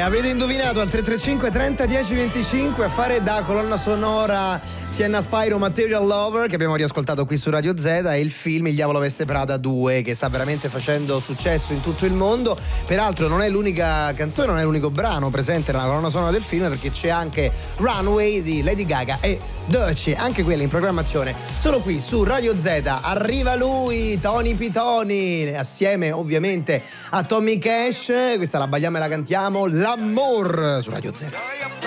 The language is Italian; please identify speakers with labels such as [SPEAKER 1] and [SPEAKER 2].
[SPEAKER 1] avete indovinato al 335 30 10 25 a fare da colonna sonora Sienna Spyro Material Lover, che abbiamo riascoltato qui su Radio Z, e il film Il Diavolo Veste Prada 2, che sta veramente facendo successo in tutto il mondo. Peraltro non è l'unica canzone, non è l'unico brano presente nella colonna sonora del film, perché c'è anche Runway di Lady Gaga e Doechii, anche quella in programmazione solo qui su Radio Z. Arriva lui, Tony Pitoni, assieme ovviamente a Tommy Cash. Questa la balliamo e la cantiamo, L'Amour, su Radio Z.